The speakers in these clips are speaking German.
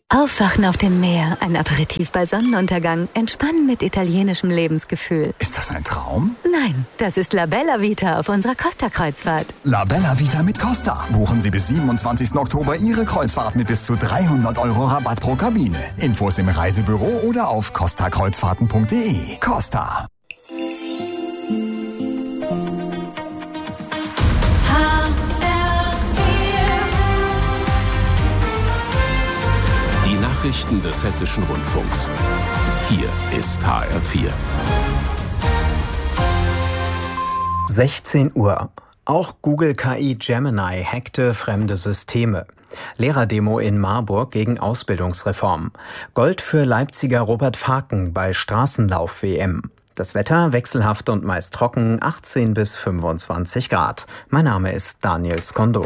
Aufwachen auf dem Meer, ein Aperitif bei Sonnenuntergang, entspannen mit italienischem Lebensgefühl. Ist das ein Traum? Nein, das ist La Bella Vita auf unserer Costa-Kreuzfahrt. La Bella Vita mit Costa. Buchen Sie bis 27. Oktober Ihre Kreuzfahrt mit bis zu 300 € Rabatt pro Kabine. Infos im Reisebüro oder auf costakreuzfahrten.de. Costa. Nachrichten des Hessischen Rundfunks. Hier ist HR4. 16 Uhr. Auch Google KI Gemini hackte fremde Systeme. Lehrerdemo in Marburg gegen Ausbildungsreform. Gold für Leipziger Robert Faken bei Straßenlauf-WM. Das Wetter wechselhaft und meist trocken, 18 bis 25 Grad. Mein Name ist Daniel Skondo.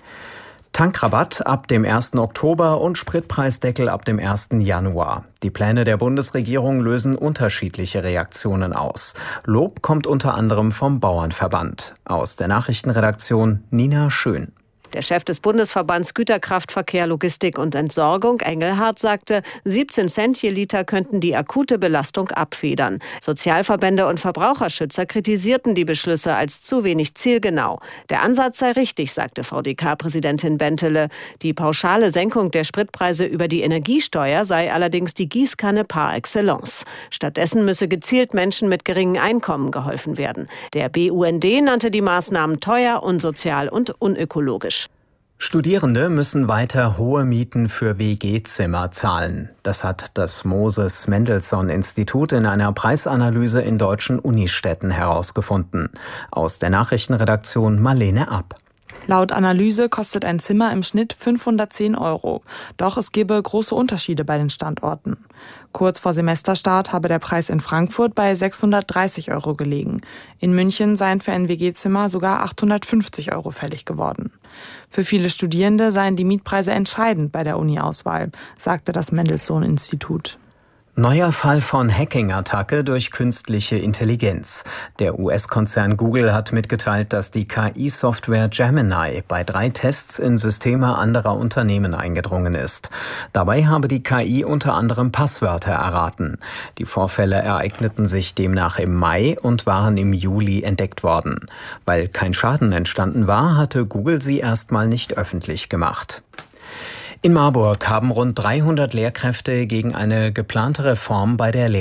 Tankrabatt ab dem 1. Oktober und Spritpreisdeckel ab dem 1. Januar. Die Pläne der Bundesregierung lösen unterschiedliche Reaktionen aus. Lob kommt unter anderem vom Bauernverband. Aus der Nachrichtenredaktion Nina Schön. Der Chef des Bundesverbands Güterkraftverkehr, Logistik und Entsorgung, Engelhardt, sagte, 17 Cent je Liter könnten die akute Belastung abfedern. Sozialverbände und Verbraucherschützer kritisierten die Beschlüsse als zu wenig zielgenau. Der Ansatz sei richtig, sagte VDK-Präsidentin Bentele. Die pauschale Senkung der Spritpreise über die Energiesteuer sei allerdings die Gießkanne par excellence. Stattdessen müsse gezielt Menschen mit geringen Einkommen geholfen werden. Der BUND nannte die Maßnahmen teuer, unsozial und unökologisch. Studierende müssen weiter hohe Mieten für WG-Zimmer zahlen. Das hat das Moses-Mendelssohn-Institut in einer Preisanalyse in deutschen Unistädten herausgefunden. Aus der Nachrichtenredaktion Marlene App. Laut Analyse kostet ein Zimmer im Schnitt 510 €. Doch es gebe große Unterschiede bei den Standorten. Kurz vor Semesterstart habe der Preis in Frankfurt bei 630 € gelegen. In München seien für ein WG-Zimmer sogar 850 € fällig geworden. Für viele Studierende seien die Mietpreise entscheidend bei der Uni-Auswahl, sagte das Mendelssohn-Institut. Neuer Fall von Hacking-Attacke durch künstliche Intelligenz. Der US-Konzern Google hat mitgeteilt, dass die KI-Software Gemini bei 3 Tests in Systeme anderer Unternehmen eingedrungen ist. Dabei habe die KI unter anderem Passwörter erraten. Die Vorfälle ereigneten sich demnach im Mai und waren im Juli entdeckt worden. Weil kein Schaden entstanden war, hatte Google sie erstmal nicht öffentlich gemacht. In Marburg haben rund 300 Lehrkräfte gegen eine geplante Reform bei der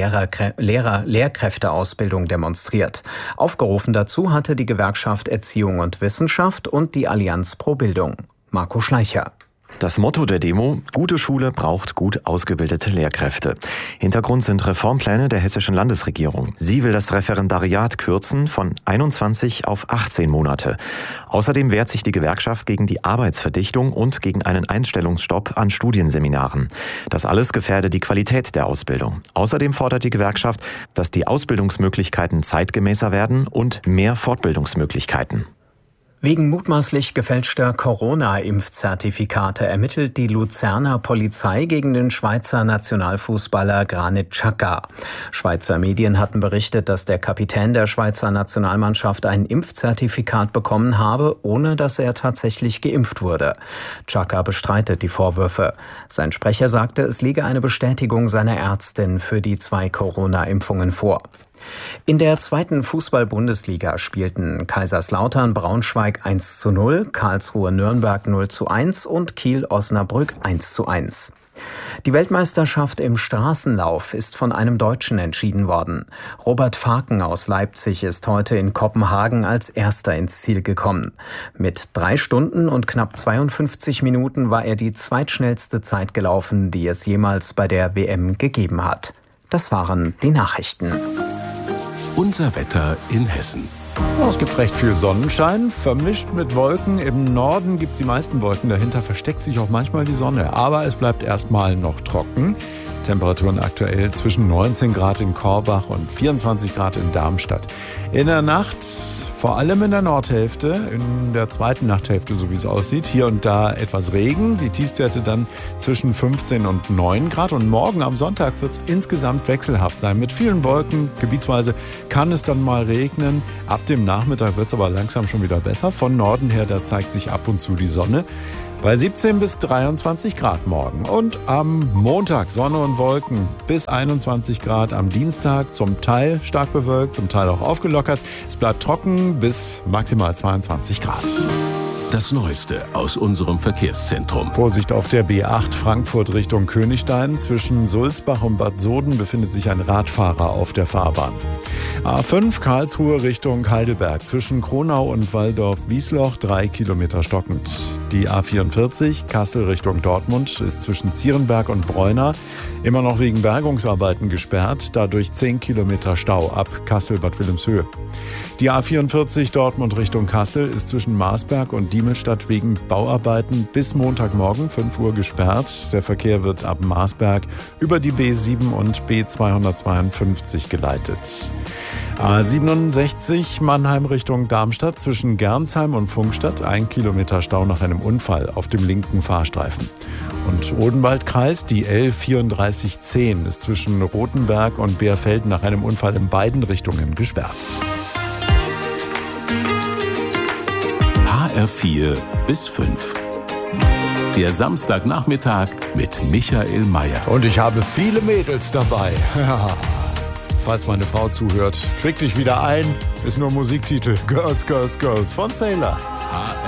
Lehrkräfteausbildung demonstriert. Aufgerufen dazu hatte die Gewerkschaft Erziehung und Wissenschaft und die Allianz pro Bildung. Marco Schleicher. Das Motto der Demo: Gute Schule braucht gut ausgebildete Lehrkräfte. Hintergrund sind Reformpläne der hessischen Landesregierung. Sie will das Referendariat kürzen von 21 auf 18 Monate. Außerdem wehrt sich die Gewerkschaft gegen die Arbeitsverdichtung und gegen einen Einstellungsstopp an Studienseminaren. Das alles gefährde die Qualität der Ausbildung. Außerdem fordert die Gewerkschaft, dass die Ausbildungsmöglichkeiten zeitgemäßer werden und mehr Fortbildungsmöglichkeiten. Wegen mutmaßlich gefälschter Corona-Impfzertifikate ermittelt die Luzerner Polizei gegen den Schweizer Nationalfußballer Granit Xhaka. Schweizer Medien hatten berichtet, dass der Kapitän der Schweizer Nationalmannschaft ein Impfzertifikat bekommen habe, ohne dass er tatsächlich geimpft wurde. Xhaka bestreitet die Vorwürfe. Sein Sprecher sagte, es liege eine Bestätigung seiner Ärztin für die 2 Corona-Impfungen vor. In der 2. Fußball-Bundesliga spielten Kaiserslautern Braunschweig 1:0, Karlsruhe Nürnberg 0:1 und Kiel Osnabrück 1:1. Die Weltmeisterschaft im Straßenlauf ist von einem Deutschen entschieden worden. Robert Faken aus Leipzig ist heute in Kopenhagen als Erster ins Ziel gekommen. Mit 3 Stunden und knapp 52 Minuten war er die zweitschnellste Zeit gelaufen, die es jemals bei der WM gegeben hat. Das waren die Nachrichten. Unser Wetter in Hessen. Es gibt recht viel Sonnenschein, vermischt mit Wolken. Im Norden gibt es die meisten Wolken, dahinter versteckt sich auch manchmal die Sonne. Aber es bleibt erstmal noch trocken. Temperaturen aktuell zwischen 19 Grad in Korbach und 24 Grad in Darmstadt. In der Nacht, vor allem in der Nordhälfte, in der zweiten Nachthälfte, so wie es aussieht, hier und da etwas Regen. Die Tiefstwerte dann zwischen 15 und 9 Grad. Und morgen am Sonntag wird es insgesamt wechselhaft sein. Mit vielen Wolken, gebietsweise kann es dann mal regnen. Ab dem Nachmittag wird es aber langsam schon wieder besser. Von Norden her, da zeigt sich ab und zu die Sonne. Bei 17 bis 23 Grad morgen. Und am Montag Sonne und Wolken bis 21 Grad. Am Dienstag zum Teil stark bewölkt, zum Teil auch aufgelockert. Es bleibt trocken bis maximal 22 Grad. Das Neueste aus unserem Verkehrszentrum. Vorsicht auf der B8 Frankfurt Richtung Königstein. Zwischen Sulzbach und Bad Soden befindet sich ein Radfahrer auf der Fahrbahn. A5 Karlsruhe Richtung Heidelberg. Zwischen Kronau und Walldorf-Wiesloch 3 Kilometer stockend. Die A44 Kassel Richtung Dortmund ist zwischen Zierenberg und Breuna immer noch wegen Bergungsarbeiten gesperrt. Dadurch 10 Kilometer Stau ab Kassel-Bad Wilhelmshöhe. Die A44 Dortmund Richtung Kassel ist zwischen Marsberg und Diemelstadt wegen Bauarbeiten bis Montagmorgen 5 Uhr gesperrt. Der Verkehr wird ab Marsberg über die B7 und B252 geleitet. A67 Mannheim Richtung Darmstadt zwischen Gernsheim und Pfungstadt 1 Kilometer Stau nach einem Unfall auf dem linken Fahrstreifen. Und Odenwaldkreis, die L3410 ist zwischen Rothenberg und Beerfelden nach einem Unfall in beiden Richtungen gesperrt. HR4 bis 5. Der Samstagnachmittag mit Michael Mayer. Und ich habe viele Mädels dabei. Ja. Falls meine Frau zuhört, krieg dich wieder ein. Ist nur Musiktitel Girls, Girls, Girls von Sailor.